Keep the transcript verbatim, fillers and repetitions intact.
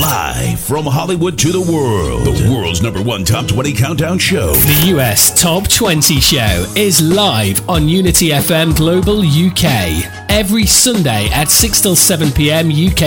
Live from Hollywood to the world, the world's number one top twenty countdown show. The U S Top twenty Show is live on Unity F M Global U K every Sunday at six till seven p.m. U K